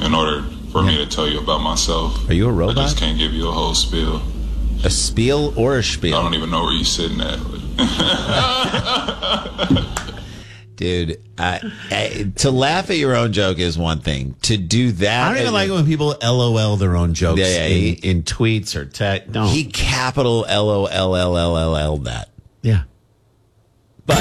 in order for me to tell you about myself. Are you a robot? I just can't give you a whole spiel. A spiel or a spiel? I don't even know where you're sitting at. Dude, to laugh at your own joke is one thing. To do that... I don't even like it when people LOL their own jokes in tweets or text. No. He capital LOLLLL that. Yeah. But...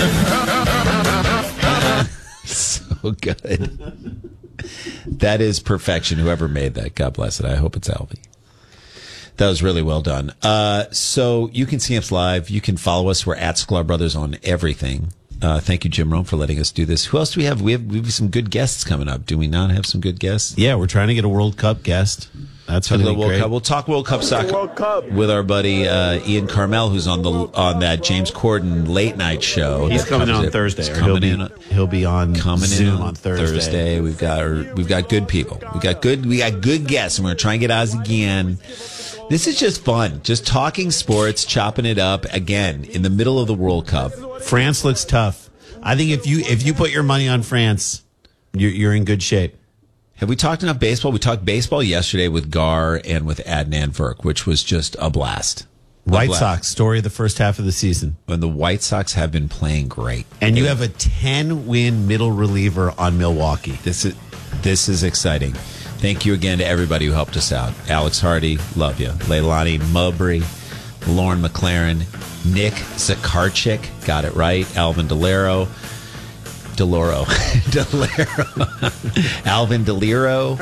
so good. That is perfection. Whoever made that, God bless it. I hope it's Albie. That was really well done. So you can see us live. You can follow us. We're at Sklar Brothers on everything. Thank you, Jim Rome, for letting us do this. Who else do we have? We have some good guests coming up. Do we not have some good guests? Yeah, we're trying to get a World Cup guest. That's going to be great. We'll talk World Cup soccer with our buddy Ian Carmel, who's on that James Corden late night show. He's coming on Thursday. He'll be on Zoom on Thursday. We've got good people. We got good guests, and we're going to try and get Oz again. This is just fun. Just talking sports, chopping it up again in the middle of the World Cup. France looks tough. I think if you put your money on France, you're in good shape. Have we talked enough baseball? We talked baseball yesterday with Gar and with Adnan Virk, which was just a blast. White Sox, story of the first half of the season. And the White Sox have been playing great. And you have a 10-win middle reliever on Milwaukee. This is exciting. Thank you again to everybody who helped us out. Alex Hardy, love you. Leilani Mowbray, Lauren McLaren, Nick Zakarchik, got it right. Alvin Delero. Alvin Deliro.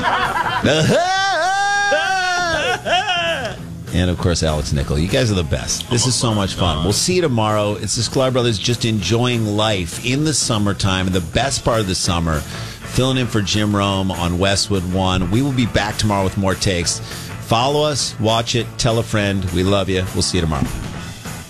And, of course, Alex Nickel. You guys are the best. This is so much fun. We'll see you tomorrow. It's the Sklar Brothers just enjoying life in the summertime, the best part of the summer, filling in for Jim Rome on Westwood One. We will be back tomorrow with more takes. Follow us, watch it, tell a friend. We love you. We'll see you tomorrow.